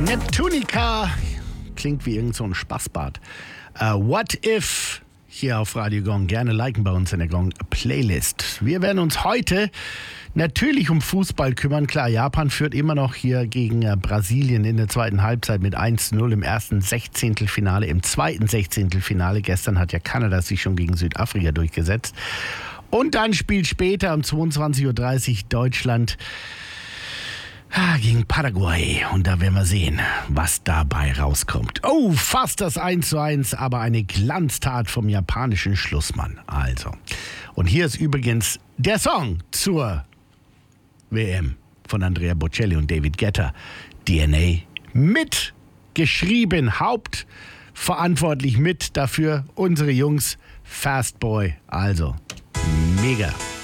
Neptunica klingt wie irgend so ein Spaßbad. What If hier auf Radio Gong. Gerne liken bei uns in der Gong Playlist. Wir werden uns heute natürlich um Fußball kümmern. Klar, Japan führt immer noch hier gegen Brasilien in der zweiten Halbzeit mit 1:0 im ersten Sechzehntelfinale, im zweiten Sechzehntelfinale. Gestern hat ja Kanada sich schon gegen Südafrika durchgesetzt. Und dann spielt später um 22:30 Uhr Deutschland gegen Paraguay. Und da werden wir sehen, was dabei rauskommt. Oh, fast das 1:1, aber eine Glanztat vom japanischen Schlussmann. Also, und hier ist übrigens der Song zur WM von Andrea Bocelli und David Guetta. DNA mitgeschrieben, hauptverantwortlich mit dafür unsere Jungs. Fastboy, also mega.